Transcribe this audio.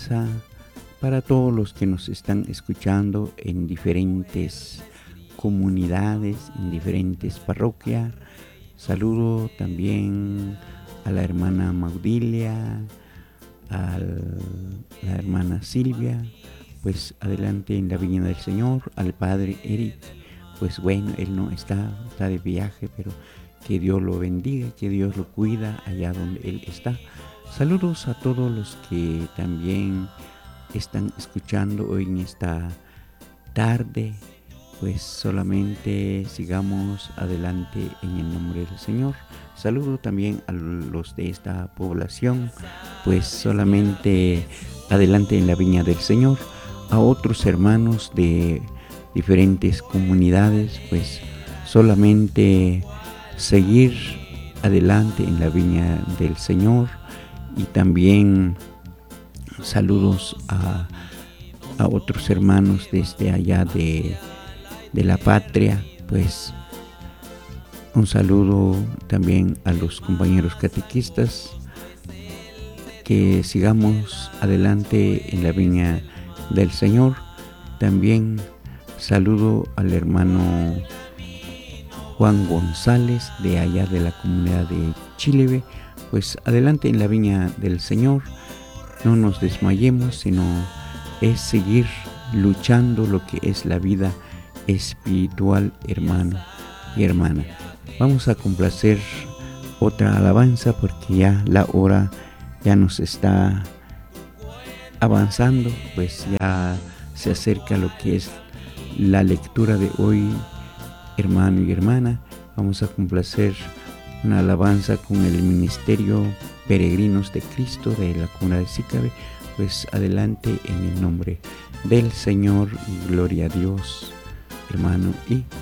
alabanza para todos los que nos están escuchando en diferentes comunidades, en diferentes parroquias. Saludo también a la hermana Maudilia, a la hermana Silvia, pues adelante en la viña del Señor, al padre Eric, pues bueno, él no está de viaje, pero que Dios lo bendiga, que Dios lo cuida allá donde él está. Saludos a todos los que también están escuchando hoy en esta tarde, pues solamente sigamos adelante en el nombre del Señor. Saludo también a los de esta población, pues solamente adelante en la viña del Señor. A otros hermanos de diferentes comunidades, pues solamente seguir adelante en la viña del Señor. Y también saludos a otros hermanos desde allá de la patria, pues un saludo también a los compañeros catequistas, que sigamos adelante en la viña del Señor. También saludo al hermano Juan González de allá de la comunidad de Chile, pues adelante en la viña del Señor. No nos desmayemos, sino es seguir luchando lo que es la vida espiritual, hermano y hermana. Vamos a complacer otra alabanza porque ya la hora ya nos está avanzando, pues ya se acerca lo que es la lectura de hoy, hermano y hermana. Vamos a complacer una alabanza con el Ministerio Peregrinos de Cristo de la Comunidad de Sicabe. Pues adelante en el nombre del Señor, gloria a Dios, hermano y